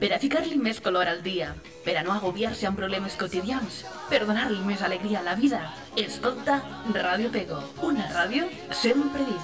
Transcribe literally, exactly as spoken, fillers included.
per a ficar-li més color al dia, per a no agobiar-se amb problemes quotidians, per donar-li més alegria a la vida. Escolta Ràdio Pego, una ràdio sempre dins.